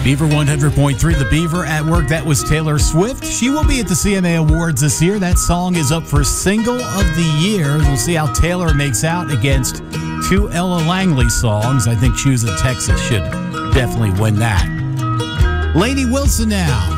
Beaver 100.3, The Beaver at Work. That was Taylor Swift. She will be at the CMA Awards this year. That song is up for Single of the Year. We'll see how Taylor makes out against two Ella Langley songs. I think Choose a Texas should definitely win that. Lainey Wilson now.